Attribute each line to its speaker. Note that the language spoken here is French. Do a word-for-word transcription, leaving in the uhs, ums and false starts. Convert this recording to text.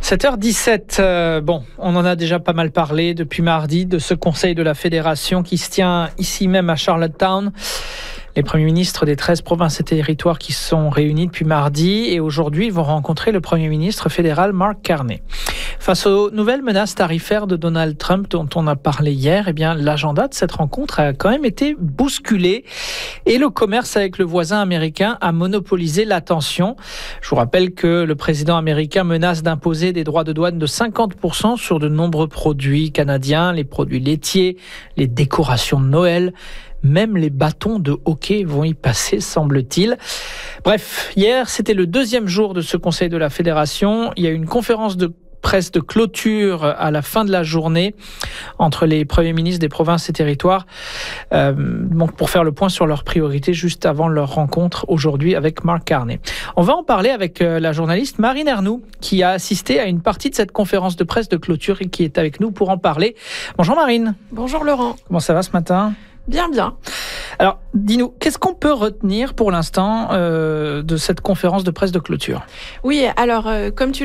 Speaker 1: sept heures dix-sept, euh, bon, on en a déjà pas mal parlé depuis mardi de ce conseil de la fédération qui se tient ici même à Charlottetown. Les premiers ministres des treize provinces et territoires qui sont réunis depuis mardi et aujourd'hui vont rencontrer le premier ministre fédéral Mark Carney. Face aux nouvelles menaces tarifaires de Donald Trump dont on a parlé hier, eh bien, l'agenda de cette rencontre a quand même été bousculé et le commerce avec le voisin américain a monopolisé l'attention. Je vous rappelle que le président américain menace d'imposer des droits de douane de cinquante pour cent sur de nombreux produits canadiens, les produits laitiers, les décorations de Noël. Même les bâtons de hockey vont y passer, semble-t-il. Bref, hier, c'était le deuxième jour de ce conseil de la fédération. Il y a eu une conférence de presse de clôture à la fin de la journée entre les premiers ministres des provinces et territoires euh, donc pour faire le point sur leurs priorités juste avant leur rencontre aujourd'hui avec Mark Carney. On va en parler avec euh, la journaliste Marine Ernoult qui a assisté à une partie de cette conférence de presse de clôture et qui est avec nous pour en parler. Bonjour Marine.
Speaker 2: Bonjour Laurent.
Speaker 1: Comment ça va ce matin ?
Speaker 2: Bien, bien.
Speaker 1: Alors, dis-nous, qu'est-ce qu'on peut retenir pour l'instant euh, de cette conférence de presse de clôture ?
Speaker 2: Oui, alors, euh, comme tu